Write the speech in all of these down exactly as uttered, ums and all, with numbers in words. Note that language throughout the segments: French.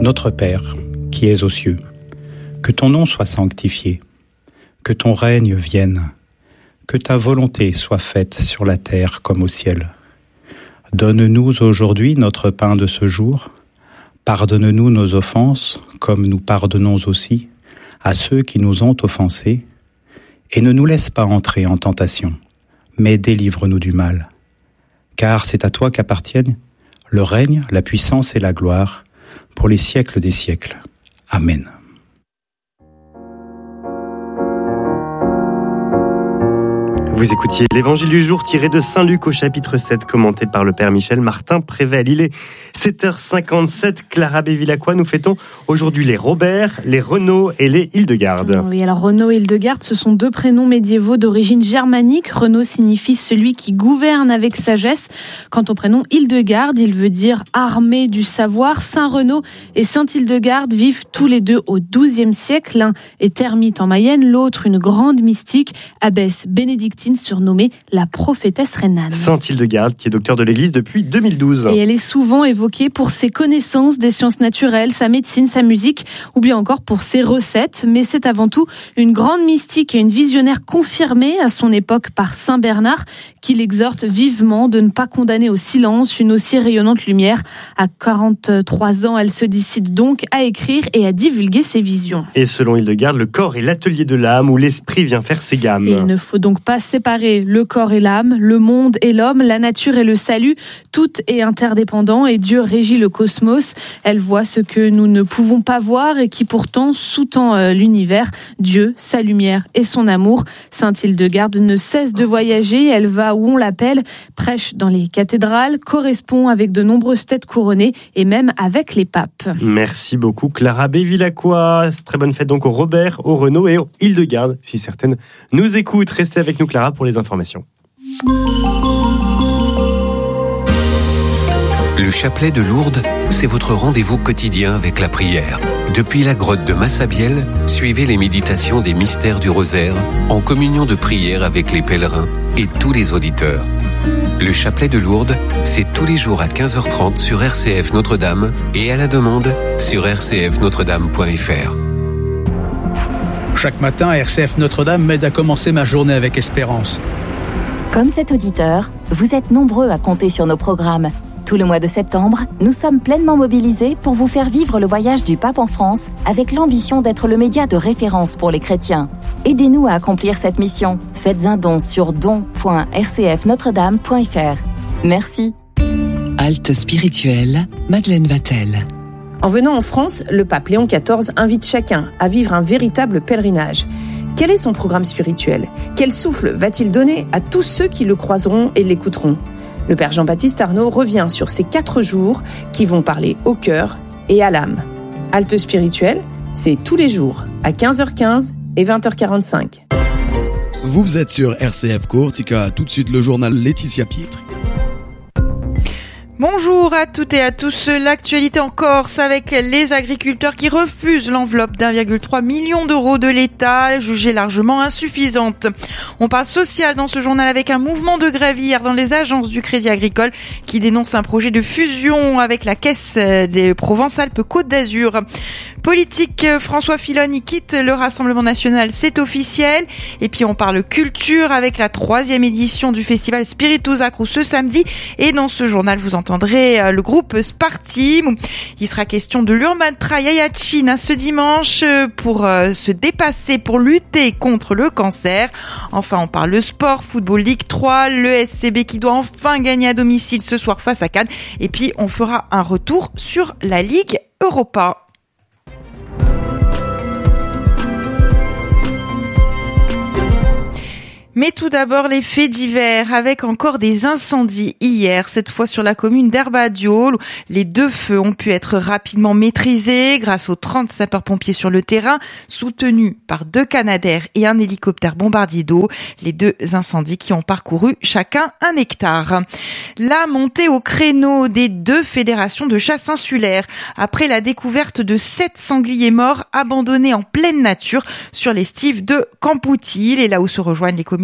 Notre Père, qui es aux cieux, que ton nom soit sanctifié, que ton règne vienne, que ta volonté soit faite sur la terre comme au ciel. Donne-nous aujourd'hui notre pain de ce jour. Pardonne-nous nos offenses, comme nous pardonnons aussi à ceux qui nous ont offensés. Et ne nous laisse pas entrer en tentation, mais délivre-nous du mal. Car c'est à toi qu'appartiennent le règne, la puissance et la gloire, pour les siècles des siècles. Amen. Vous écoutiez l'Évangile du jour tiré de Saint Luc au chapitre sept, commenté par le Père Michel Martin Prével. Il est sept heures cinquante-sept, Clara Bévilacqua, nous fêtons aujourd'hui les Robert, les Renaud et les Hildegarde. Oui, alors Renaud et Hildegarde, ce sont deux prénoms médiévaux d'origine germanique. Renaud signifie celui qui gouverne avec sagesse. Quant au prénom Hildegarde, il veut dire armée du savoir. Saint Renaud et Saint Hildegarde vivent tous les deux au douzième siècle. L'un est ermite en Mayenne, l'autre une grande mystique, abbesse bénédictine, surnommée la prophétesse rhénane. Sainte Hildegarde, qui est docteur de l'Église depuis deux mille douze. Et elle est souvent évoquée pour ses connaissances des sciences naturelles, sa médecine, sa musique, ou bien encore pour ses recettes. Mais c'est avant tout une grande mystique et une visionnaire confirmée à son époque par Saint Bernard, qui l'exhorte vivement de ne pas condamner au silence une aussi rayonnante lumière. À quarante-trois ans, elle se décide donc à écrire et à divulguer ses visions. Et selon Hildegarde, le corps est l'atelier de l'âme où l'esprit vient faire ses gammes. Et il ne faut donc pas séparer le corps et l'âme, le monde et l'homme, la nature et le salut. Tout est interdépendant et Dieu régit le cosmos. Elle voit ce que nous ne pouvons pas voir et qui pourtant sous-tend l'univers. Dieu, sa lumière et son amour. Sainte Hildegarde ne cesse de voyager. Elle va où on l'appelle, prêche dans les cathédrales, correspond avec de nombreuses têtes couronnées et même avec les papes. Merci beaucoup Clara Bévilacqua. Très bonne fête donc au Robert, au Renaud et au Hildegarde. Si certaines nous écoutent, restez avec nous Clara pour les informations. Le chapelet de Lourdes, c'est votre rendez-vous quotidien avec la prière. Depuis la grotte de Massabielle, suivez les méditations des mystères du rosaire en communion de prière avec les pèlerins et tous les auditeurs. Le chapelet de Lourdes, c'est tous les jours à quinze heures trente sur R C F Notre-Dame et à la demande sur r c f notre dame point f r. Chaque matin, R C F Notre-Dame m'aide à commencer ma journée avec espérance. Comme cet auditeur, vous êtes nombreux à compter sur nos programmes. Tout le mois de septembre, nous sommes pleinement mobilisés pour vous faire vivre le voyage du pape en France avec l'ambition d'être le média de référence pour les chrétiens. Aidez-nous à accomplir cette mission. Faites un don sur don point r c f notre dame point f r. Merci. Halte spirituelle, Madeleine Vatel. En venant en France, le pape Léon quatorze invite chacun à vivre un véritable pèlerinage. Quel est son programme spirituel ? Quel souffle va-t-il donner à tous ceux qui le croiseront et l'écouteront ? Le père Jean-Baptiste Arnaud revient sur ces quatre jours qui vont parler au cœur et à l'âme. Halte spirituelle, c'est tous les jours à quinze heures quinze et vingt heures quarante-cinq. Vous êtes sur R C F Courtica, tout de suite le journal Laetitia Pietri. Bonjour à toutes et à tous. L'actualité en Corse avec les agriculteurs qui refusent l'enveloppe d'un virgule trois million d'euros de l'État, jugée largement insuffisante. On parle social dans ce journal avec un mouvement de grève hier dans les agences du Crédit Agricole qui dénonce un projet de fusion avec la Caisse des Provence-Alpes-Côte d'Azur. Politique, François Fillon y quitte le Rassemblement National, c'est officiel. Et puis on parle culture avec la troisième édition du festival Spiritus Acrus ce samedi. Et dans ce journal, vous entendrez le groupe Spartim. Il sera question de l'Urban Trail Ayatchine ce dimanche pour se dépasser, pour lutter contre le cancer. Enfin, on parle sport, football Ligue trois, le S C B qui doit enfin gagner à domicile ce soir face à Cannes. Et puis on fera un retour sur la Ligue Europa. Mais tout d'abord, les faits divers, avec encore des incendies hier, cette fois sur la commune d'Herbadiol. Les deux feux ont pu être rapidement maîtrisés grâce aux trente sapeurs-pompiers sur le terrain, soutenus par deux Canadair et un hélicoptère bombardier d'eau. Les deux incendies qui ont parcouru chacun un hectare. La montée au créneau des deux fédérations de chasse insulaire, après la découverte de sept sangliers morts abandonnés en pleine nature sur l'estive de Campoutil, et là où se rejoignent les communes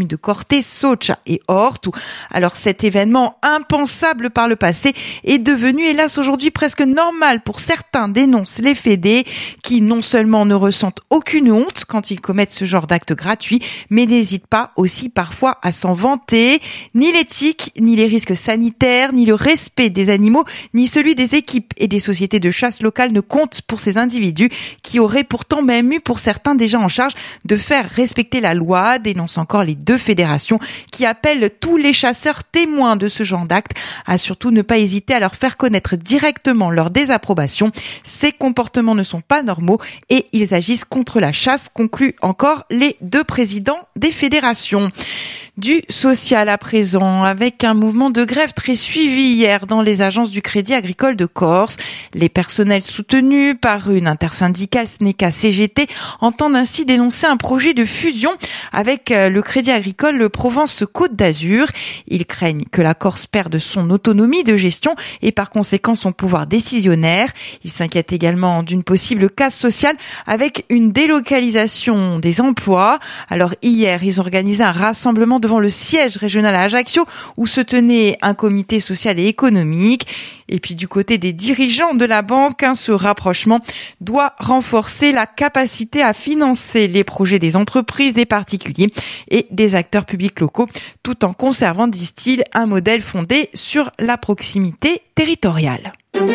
communes de Corté, Socha et Orte. Alors cet événement impensable par le passé est devenu hélas aujourd'hui presque normal pour certains, dénoncent les fédés qui non seulement ne ressentent aucune honte quand ils commettent ce genre d'actes gratuits, mais n'hésitent pas aussi parfois à s'en vanter. Ni l'éthique, ni les risques sanitaires, ni le respect des animaux, ni celui des équipes et des sociétés de chasse locales ne comptent pour ces individus qui auraient pourtant même eu pour certains déjà en charge de faire respecter la loi, dénoncent encore les deux fédérations qui appellent tous les chasseurs témoins de ce genre d'actes à surtout ne pas hésiter à leur faire connaître directement leur désapprobation. Ces comportements ne sont pas normaux et ils agissent contre la chasse, concluent encore les deux présidents des fédérations. Du social à présent, avec un mouvement de grève très suivi hier dans les agences du Crédit Agricole de Corse. Les personnels soutenus par une intersyndicale S N E C A C G T entendent ainsi dénoncer un projet de fusion avec le Crédit Agricole le Provence-Côte d'Azur. Ils craignent que la Corse perde son autonomie de gestion et par conséquent son pouvoir décisionnaire. Ils s'inquiètent également d'une possible casse sociale avec une délocalisation des emplois. Alors hier, ils ont organisé un rassemblement devant le siège régional à Ajaccio où se tenait un comité social et économique. Et puis du côté des dirigeants de la banque, hein, ce rapprochement doit renforcer la capacité à financer les projets des entreprises, des particuliers et des acteurs publics locaux, tout en conservant, disent-ils, un modèle fondé sur la proximité territoriale.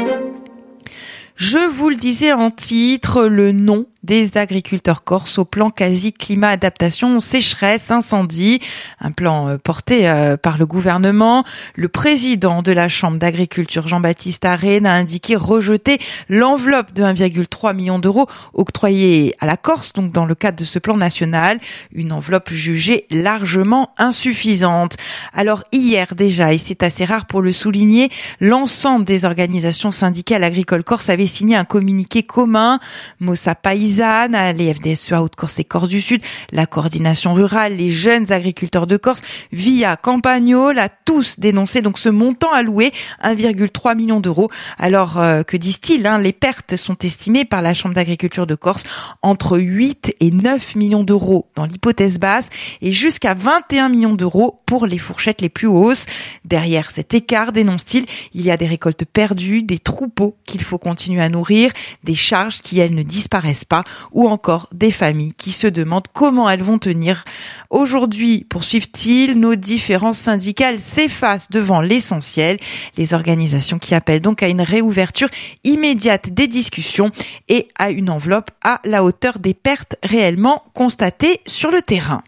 Je vous le disais en titre, le nom des agriculteurs corses au plan quasi climat adaptation sécheresse incendie, un plan porté par le gouvernement. Le président de la Chambre d'agriculture Jean-Baptiste Arène a indiqué rejeter l'enveloppe de un virgule trois million d'euros octroyée à la Corse, donc dans le cadre de ce plan national, une enveloppe jugée largement insuffisante. Alors hier déjà, et c'est assez rare pour le souligner, l'ensemble des organisations syndicales agricoles corses avaient signé un communiqué commun. Mossa Paysanne, les F D S E A Haute-Corse et Corse du Sud, la coordination rurale, les jeunes agriculteurs de Corse, Via Campagnol, a tous dénoncé donc ce montant alloué, un virgule trois million d'euros. Alors euh, que disent-ils, hein, les pertes sont estimées par la Chambre d'agriculture de Corse entre huit et neuf millions d'euros dans l'hypothèse basse et jusqu'à vingt et un millions d'euros pour les fourchettes les plus hausses. Derrière cet écart, dénonce-t-il, il y a des récoltes perdues, des troupeaux qu'il faut continuer à nourrir, des charges qui, elles, ne disparaissent pas, ou encore des familles qui se demandent comment elles vont tenir. Aujourd'hui, poursuivent-ils, nos différences syndicales s'effacent devant l'essentiel. Les organisations qui appellent donc à une réouverture immédiate des discussions et à une enveloppe à la hauteur des pertes réellement constatées sur le terrain.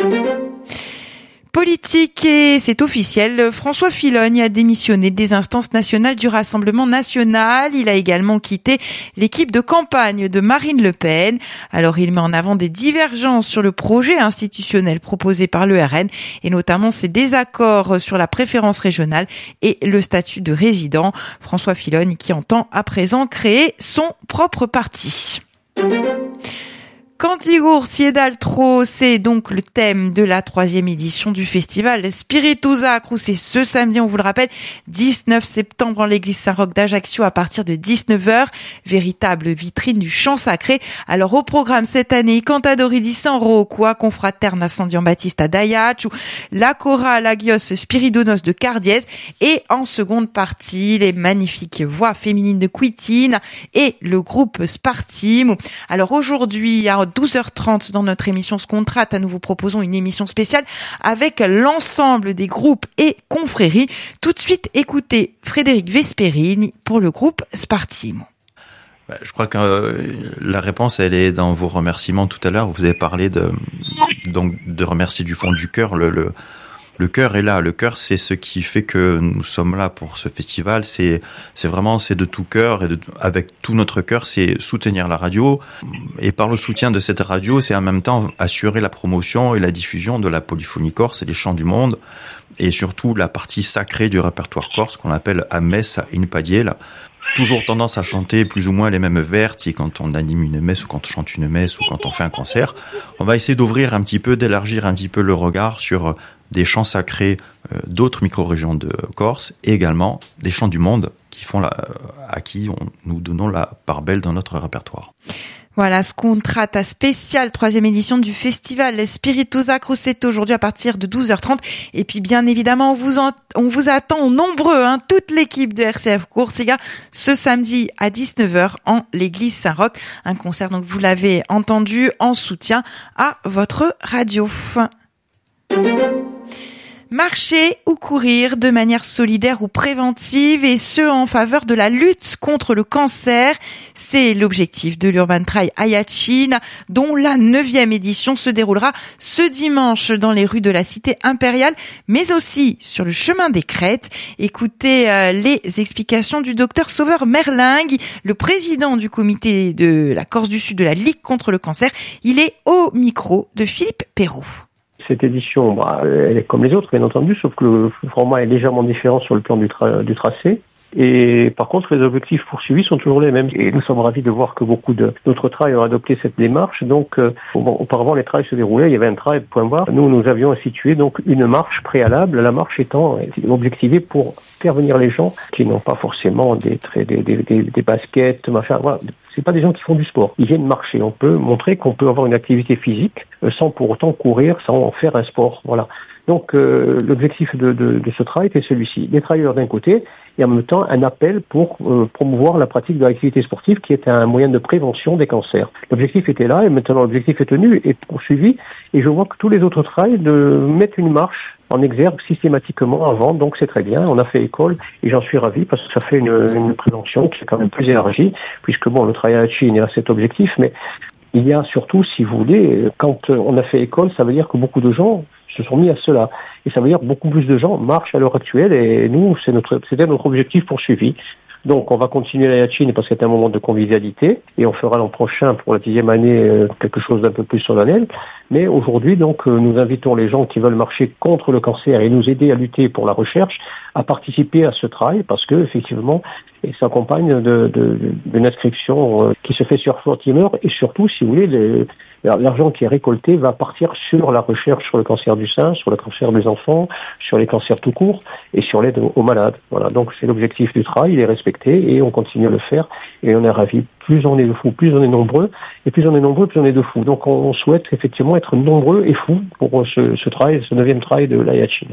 Politique, et c'est officiel, François Fillogne a démissionné des instances nationales du Rassemblement national. Il a également quitté l'équipe de campagne de Marine Le Pen. Alors il met en avant des divergences sur le projet institutionnel proposé par le R N et notamment ses désaccords sur la préférence régionale et le statut de résident. François Fillogne qui entend à présent créer son propre parti. Cantigour Tiedaltro, c'est donc le thème de la troisième édition du festival Spiritusa Cruz. C'est ce samedi, on vous le rappelle, dix-neuf septembre en l'église Saint-Roch d'Ajaccio à partir de dix-neuf heures. Véritable vitrine du chant sacré. Alors au programme cette année, Cantadori di San Rocco, Confraterna San Giambattista d'Ajaccio, la chorale Agios Spiridonos de Cardiès et en seconde partie, les magnifiques voix féminines de Quitine et le groupe Spartimo. Alors aujourd'hui, à douze heures trente dans notre émission Scontrate, nous vous proposons une émission spéciale avec l'ensemble des groupes et confréries. Tout de suite, écoutez Frédéric Vesperini pour le groupe Spartimo. Je crois que euh, la réponse, elle est dans vos remerciements tout à l'heure. Vous avez parlé de, donc, de remercier du fond du cœur. Le, le, le cœur est là. Le cœur, c'est ce qui fait que nous sommes là pour ce festival. C'est, c'est vraiment, c'est de tout cœur et de, avec tout notre cœur, c'est soutenir la radio. Et par le soutien de cette radio, c'est en même temps assurer la promotion et la diffusion de la polyphonie corse et des chants du monde. Et surtout la partie sacrée du répertoire corse qu'on appelle a messa in padiella. Toujours tendance à chanter plus ou moins les mêmes vers, si quand on anime une messe ou quand on chante une messe ou quand on fait un concert. On va essayer d'ouvrir un petit peu, d'élargir un petit peu le regard sur des chants sacrés euh, d'autres micro-régions de Corse et également des chants du monde qui font la, à qui on, nous donnons la part belle dans notre répertoire. Voilà, Scontrata spécial, troisième édition du festival Spirituosa Crusette aujourd'hui à partir de douze heures trente. Et puis bien évidemment, on vous, en, on vous attend nombreux, hein, toute l'équipe de R C F Coursiga, ce samedi à dix-neuf heures en l'église Saint-Roch. Un concert, donc vous l'avez entendu, en soutien à votre radio. Marcher ou courir de manière solidaire ou préventive, et ce en faveur de la lutte contre le cancer. C'est l'objectif de l'Urban Trail Ayatchine, dont la neuvième édition se déroulera ce dimanche dans les rues de la Cité Impériale, mais aussi sur le chemin des Crêtes. Écoutez euh, les explications du docteur Sauveur Merlingue, le président du comité de la Corse du Sud de la Ligue contre le cancer. Il est au micro de Philippe Perrault. Cette édition, bah, elle est comme les autres, bien entendu, sauf que le format est légèrement différent sur le plan du, tra- du tracé. Et par contre, les objectifs poursuivis sont toujours les mêmes. Et nous sommes ravis de voir que beaucoup de d'autres trails ont adopté cette démarche. Donc, euh, bon, auparavant, les trails se déroulaient, il y avait un trail, point barre. Nous, nous avions institué donc une marche préalable, la marche étant objectivée pour faire venir les gens qui n'ont pas forcément des, des, des, des, des baskets, machin, voilà. C'est pas des gens qui font du sport. Ils viennent marcher. On peut montrer qu'on peut avoir une activité physique euh, sans pour autant courir, sans en faire un sport. Voilà. Donc euh, l'objectif de, de, de ce trail était celui-ci. Les trailers d'un côté et en même temps un appel pour euh, promouvoir la pratique de l'activité sportive qui est un moyen de prévention des cancers. L'objectif était là et maintenant l'objectif est tenu et poursuivi. Et je vois que tous les autres trails de mettent une marche en exergue systématiquement avant, donc c'est très bien. On a fait école et j'en suis ravi parce que ça fait une, une prévention qui est quand même plus élargie, puisque bon, le trail à la Chine a cet objectif, mais il y a surtout, si vous voulez, quand on a fait école, ça veut dire que beaucoup de gens se sont mis à cela. Et ça veut dire que beaucoup plus de gens marchent à l'heure actuelle et nous, c'est notre, c'était notre objectif poursuivi. Donc on va continuer la Yachine parce que c'est un moment de convivialité et on fera l'an prochain pour la dixième année euh, quelque chose d'un peu plus solennel. Mais aujourd'hui donc euh, nous invitons les gens qui veulent marcher contre le cancer et nous aider à lutter pour la recherche à participer à ce trail parce que effectivement et s'accompagne de, de, d'une inscription euh, qui se fait sur Fortimer et surtout si vous voulez les, l'argent qui est récolté va partir sur la recherche sur le cancer du sein, sur le cancer des enfants, sur les cancers tout court et sur l'aide aux malades. Voilà, donc c'est l'objectif du trail, il est respecté et on continue à le faire et on est ravis. Plus on est de fous, plus on est nombreux et plus on est nombreux, plus on est de fous. Donc on souhaite effectivement être nombreux et fous pour ce, ce trail, ce neuvième trail de la Yachine.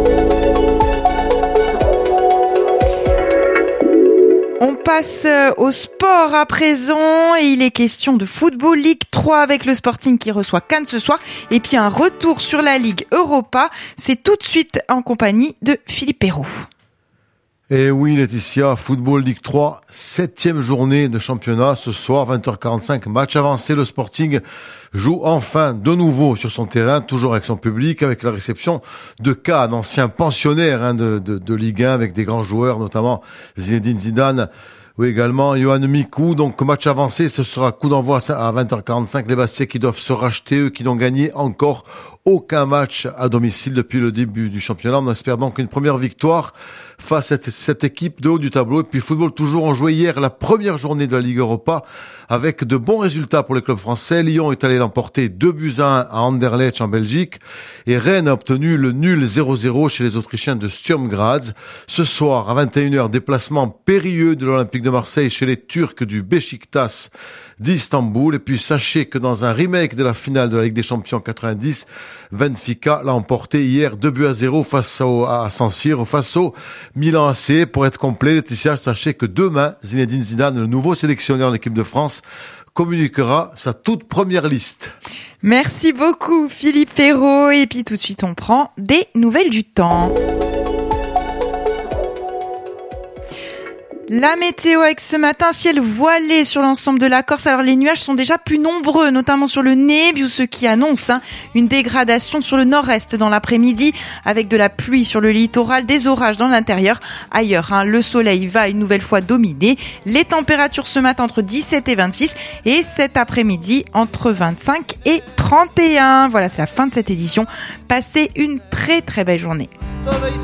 On passe au sport à présent et il est question de Football Ligue trois avec le Sporting qui reçoit Cannes ce soir et puis un retour sur la Ligue Europa. C'est tout de suite en compagnie de Philippe Perrault. Et oui Laetitia, Football Ligue trois, septième journée de championnat ce soir, vingt heures quarante-cinq, match avancé, le Sporting joue enfin de nouveau sur son terrain, toujours avec son public, avec la réception de Cannes, ancien pensionnaire hein, de, de, de Ligue un, avec des grands joueurs, notamment Zinedine Zidane, ou également Johan Mikou. Donc match avancé, ce sera coup d'envoi à vingt heures quarante-cinq, les Bastiais qui doivent se racheter, eux qui n'ont gagné encore aucun match à domicile depuis le début du championnat. On espère donc une première victoire face à cette équipe de haut du tableau. Et puis football toujours, on jouait hier la première journée de la Ligue Europa avec de bons résultats pour les clubs français. Lyon est allé l'emporter deux buts à un à Anderlecht en Belgique et Rennes a obtenu le nul zéro zéro chez les Autrichiens de Sturm Graz. Ce soir à vingt et une heures, déplacement périlleux de l'Olympique de Marseille chez les Turcs du Beşiktaş d'Istanbul. Et puis sachez que dans un remake de la finale de la Ligue des Champions quatre-vingt-dix, Benfica l'a emporté hier deux buts à zéro face au, à San Siro, face au Milan A C. Pour être complet, Laetitia, sachez que demain, Zinedine Zidane, le nouveau sélectionneur de l'équipe de France, communiquera sa toute première liste. Merci beaucoup Philippe Perrault. Et puis tout de suite, on prend des nouvelles du temps. La météo avec ce matin, ciel voilé sur l'ensemble de la Corse. Alors les nuages sont déjà plus nombreux, notamment sur le Nebbio, ce qui annonce hein, une dégradation sur le nord-est dans l'après-midi, avec de la pluie sur le littoral, des orages dans l'intérieur. Ailleurs, hein, le soleil va une nouvelle fois dominer. Les températures ce matin entre dix-sept et vingt-six et cet après-midi entre vingt-cinq et trente et un. Voilà, c'est la fin de cette édition. Passez une très très belle journée.